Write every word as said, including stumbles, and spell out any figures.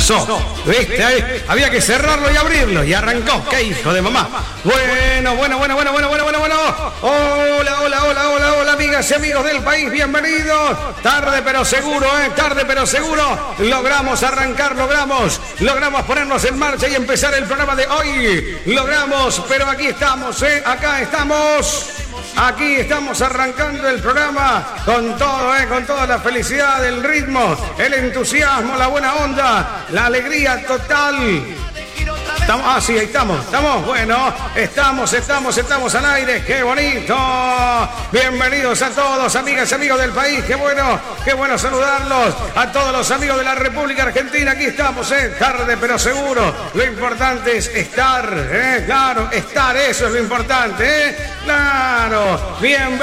pasó. ¿Viste? Ahí había que cerrarlo y abrirlo. Y arrancó. ¡Qué hijo de mamá! Bueno, bueno, bueno, bueno, bueno, bueno, bueno, bueno. Hola, hola, hola, hola, hola, amigas y amigos del país. Bienvenidos. Tarde pero seguro, ¿eh? Tarde pero seguro. Logramos arrancar, logramos. Logramos ponernos en marcha y empezar el programa de hoy. Logramos, pero aquí estamos, ¿eh? Acá estamos. Aquí estamos arrancando el programa con todo, eh, con toda la felicidad, el ritmo, el entusiasmo, la buena onda, la alegría total. Estamos, ah, sí, ahí estamos, estamos, bueno, estamos, estamos, estamos al aire, qué bonito. Bienvenidos a todos, amigas y amigos del país, qué bueno, qué bueno saludarlos. A todos los amigos de la República Argentina, aquí estamos, eh, tarde pero seguro. Lo importante es estar, eh, claro, estar, eso es lo importante, eh, claro. Bienvenidos.